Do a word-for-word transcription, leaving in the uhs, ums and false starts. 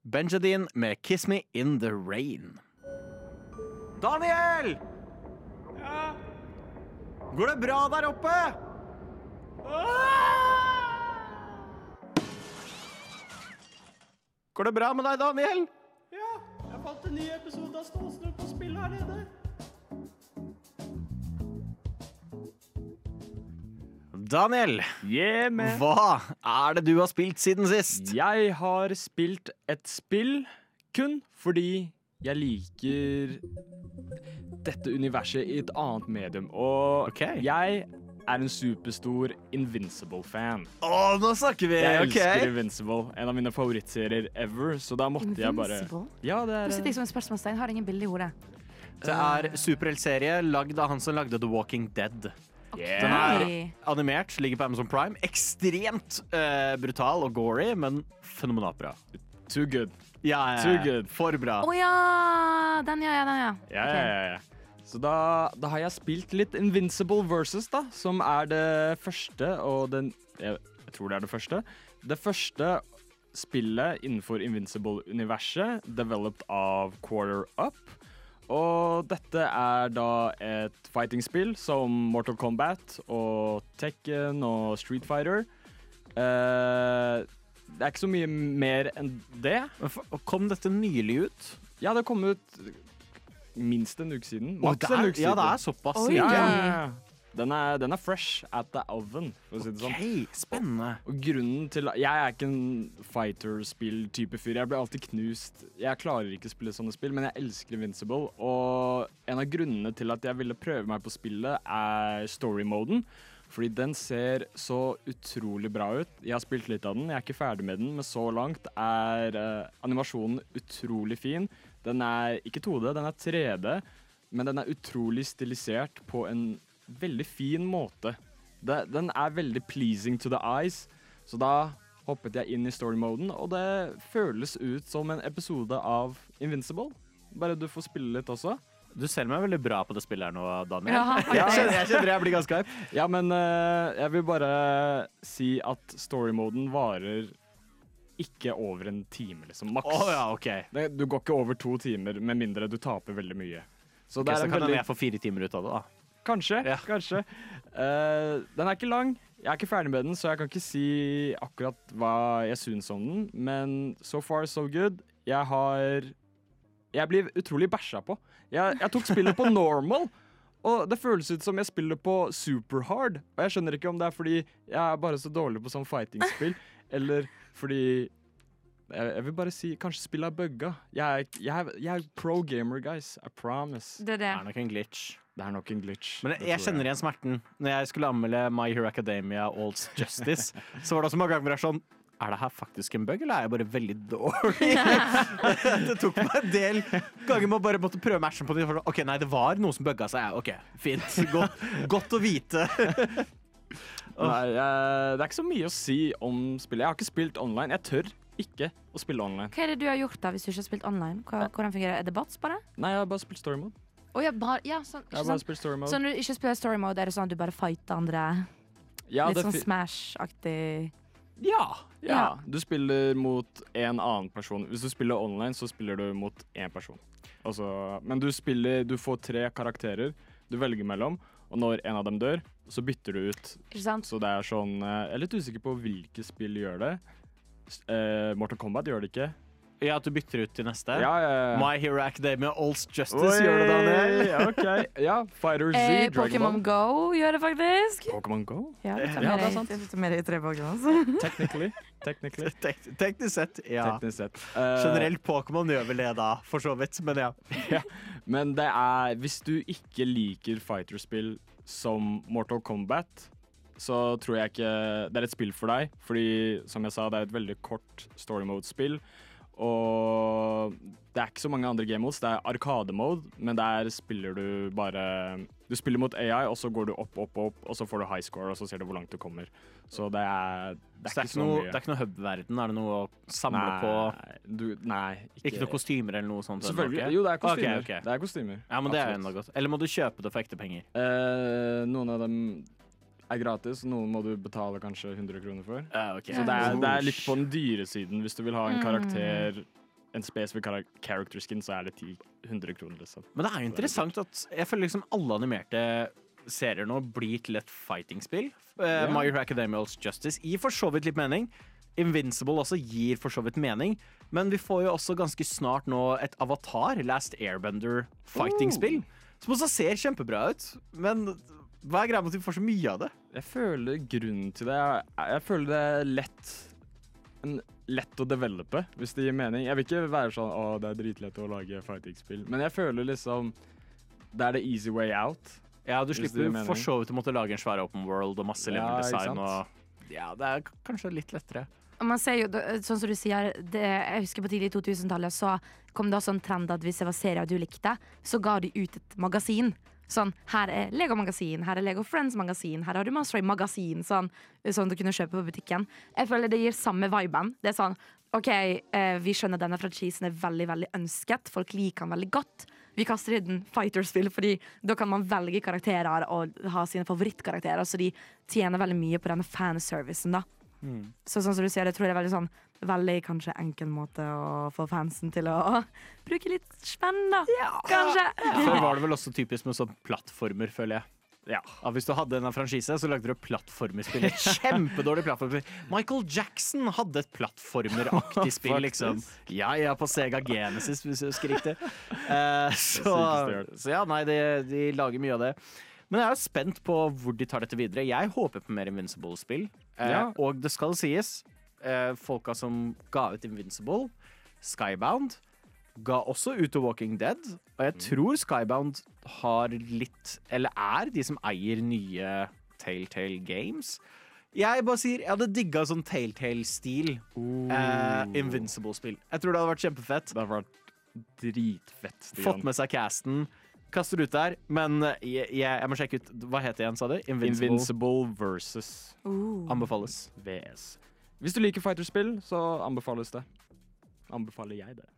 Benjadine med Kiss Me In The Rain. Daniel! Ja. Går det bra der oppe? Går det bra med deg, Daniel? Ja, jeg fant en ny episode av Stålsnurr på spill her nede. Daniel, Yeah, man. hva er det du har spilt siden sist? Jeg har spilt et spill kun fordi jeg liker dette universet i et annet medium. Og Ok. jeg er en superstor Invincible-fan. Å, nå snakker vi! Jeg ok. elsker Invincible, en av mine favorittserier ever. Så da måtte jeg bare Invincible? Ja, det Nå er sitter jeg som en spørsmålstegn, har ingen bilde i hodet. Det er superheltserie lagd av han som lagde The Walking Dead. Den er Hey. animert, ligger på Amazon Prime. Ekstremt eh, brutal og gory, men fenomenalt bra. too good. Ja, ja, Too ja. good. For bra. Å ja! Den, ja, ja, den, ja. Ja, Ok. ja, ja, ja. Så da, da har jeg spilt litt Invincible Versus, da, som er det første, og den jeg, jeg tror det er det første. Det første spillet innenfor Invincible-universet, developed av Quarter Up. Og dette er da et fighting-spill som Mortal Kombat og Tekken og Street Fighter. Eh, det er ikke så mye mer enn det. Men for- Kom dette nylig ut? Ja, det kom ut minst en uke siden. Å, Maks det en er- uke Ja, siden. det er såpass. Oi. Ja, ikke? ja, ja. Den er, den er fresh at the oven, for å si det sånn. Ok, spennende. Og grunnen til Jeg er ikke en fighter-spill-type fyr. Jeg blir alltid knust. Jeg klarer ikke å spille sånne spill, men jeg elsker Invincible. Og en av grunnene til at jeg ville prøve meg på spillet, er story-moden. Fordi den ser så utrolig bra ut. Jeg har spilt litt av den, jeg er ikke ferdig med den, men så langt er eh, animasjonen utrolig fin. Den er ikke to D, den er tre D, men den er utrolig stilisert på en veldig fin måte. Det, den er veldig pleasing to the eyes, så da hoppet jeg inn i story-moden, og det føles ut som en episode av Invincible. Bare du får spille litt også. Du selger meg veldig bra på det spillet her nå, Daniel. Ja, jeg, faktisk. kjenner, jeg kjenner jeg blir ganske hype. Ja, men eh, jeg vil bare si at story-moden varer ikke over en time, liksom. Maks. Å ja, ok. Det, du går ikke over to timer, med mindre du taper veldig mye. Så Ok, det er så en kan veldig... jeg få fire timer ut av det, da. Kanskje, Ja. kanskje. Eh, den er ikke lang. Jeg er ikke ferdig med den, så jeg kan ikke si akkurat hva jeg syns om den. Men so far so good. Jeg har Jeg blir utrolig bæsja på. Jeg, jeg tok spillet på normal, og det føles ut som jeg spiller på superhard. Og jeg skjønner ikke om det er fordi jeg er bare så dårlig på sånn fighting-spill, eller fordi jeg, jeg vil bare si kanskje spillet er bugga. Jeg, er- jeg, er- jeg er pro gamer, guys. I promise. Det er det. Det er nok en glitch. Det er nok en glitch. Men det jeg, jeg tror kjenner igjen smerten. Når jeg skulle anmelde My Hero Academia All's Justice, så var det også mange ganger hvor jeg er sånn Er det her faktisk en bug, eller er jeg bare veldig dårlig? Det tok meg en del ganger med å bare måtte prøve matchen på det. for OK, nei, det var noe som bugga seg. Ja, OK, fint. Godt, godt å vite. Nei, jeg, det er ikke så mye å si om spillet. Jeg har ikke spilt online. Jeg tør ikke å spille online. Hva er det du har gjort da hvis du ikke har spilt online? Hva, hvordan fungerer det? Er det bots bare? Nei, jeg har bare spilt story mode. Å ja, bare, ja, sånn, Jeg ikke har bare sant? spilt story mode. Så når du ikke spiller story mode, er det sånn at du bare fighter andre? Ja, Litt det sånn fi- Smash-aktig? ja, ja. Ja. Du spiller mot en annen person. Hvis du spiller online, så spiller du mot én person. Altså, men du spiller Du får tre karakterer du velger mellom, og når en av dem dør, så bytter du ut. Ikke sant? Så det er sånn eh, Jeg er litt usikker på hvilke spill gjør det. S- eh, Mortal Kombat gjør det ikke. Ja, at du bytter ut til neste. Ja, ja, ja. My Hero Academia All's Justice gjør det, Daniel. OK. Ja, Fighter Z, Eh, Dragon Pokémon Ball. Go gjør det faktisk. Pokémon Go? Ja, du tar Ja, med det er deg- sant. du tar med deg tre Pokémon. Technically. Technically. Tek teknisk sett, ja. Teknisk sett. Eh, Generelt Pokémon gjør vel det, da, for så vidt. Men ja. Ja, men det er Hvis du ikke liker fighterspill som Mortal Kombat, så tror jeg ikke det er et spill for deg. Fordi, som jeg sa, det er et veldig kort story mode-spill. Og det er ikke så mange andre game modes. Det er arkade-mode, men der spiller du bare Du spiller mot A I, og så går du opp, opp, opp, og så får du high score, og så ser du hvor langt du kommer. Så det er Det er, Så det er ikke ikke så noe, mye. det er ikke noe hub-verden? Er det noe å samle på? Nei, du, nei ikke, Ikke noe kostymer eller noe sånt? Selvfølgelig. eller noe? Jo, det er kostymer. Ok, ok. Det er kostymer. Ja, men det er jo Absolutt. enda godt. Eller må du kjøpe det for ekte penger? Eh, noen av dem er gratis, noen må du betale kanskje hundre kroner for. Ja, ok. Så det er, det er litt på den dyre siden hvis du vil ha en Mm. karakter en spesifikk kar- character skin, så er det ti hundre kroner, liksom. Men det er jo interessant at jeg føler liksom alle animerte serier nå blir til et fighting-spill. Uh, Ja. My Hero Academia All's Justice gir for så vidt litt mening. Invincible også gir for så vidt mening. Men vi får jo også ganske snart nå et Avatar, Last Airbender fighting-spill. Som også ser kjempebra ut. Men hva er greia med at vi får så mye av det? Jeg føler grunnen til det Jeg, jeg føler det er lett en, Lett å develope, hvis det gir mening. Jeg vil ikke være sånn å, det er dritlett å lage fighting-spill. Men jeg føler liksom det er the easy way out. Ja, du Hvis slipper det gir jo mening. for så vidt å måtte lage en svær open world og masse Ja, level ikke design. sant? Og ja, det er k- kanskje litt lettere. Og man ser jo, sånn som du sier, det, jeg husker på tidlig to-tusentallet så kom det også en trend at hvis det var serier du likte, så ga de ut et magasin. Sånn, her er Lego-magasin, her er Lego Friends-magasin, her har du Master Race-magasin, sånn, sånn du kunne kjøpe på butikken. Jeg føler det gir samme viben. Det er sånn, ok, eh, vi skjønner denne franchisen er veldig, veldig ønsket. Folk liker den veldig godt. Vi kaster i den fighterspill, fordi da kan man velge karakterer og ha sine favorittkarakterer, så de tjener veldig mye på denne fanservicen da. Så sånn som du sier, det tror jeg er veldig sånn veldig kanskje enkel måte å få fansen til å bruke litt spenn da, kanskje. Før var det vel også typisk med sånn plattformer, føler jeg. Ja. Ja, hvis du hadde en franchise, så lagde du plattformerspill. Et kjempedårlig plattformerspill. Michael Jackson hadde et plattformeraktig spill, liksom. Ja, ja, på Sega Genesis, hvis jeg husker riktig. Eh, så, sykeste jeg har hørt. så ja, nei, de, de lager mye av det. Men jeg er jo spent på hvor de tar dette videre. Jeg håper på mer Invincible-spill. Eh, Ja. Og det skal sies, eh, folka som ga ut Invincible, Skybound, ga også ut The Walking Dead. Og jeg tror Skybound har litt, eller er de som eier nye Telltale Games. Jeg bare sier, jeg hadde digga sånn Telltale-stil eh, Invincible-spill. Jeg tror det hadde vært kjempefett. Det har vært dritfett. Stian. Fått med seg casten. Kaster ut der, men jeg, jeg, jeg må sjekke ut. Hva heter det igjen, sa du? Invincible. Invincible versus Uh. Anbefales. V S. Hvis du liker fighterspill, så anbefales det. Anbefaler jeg det.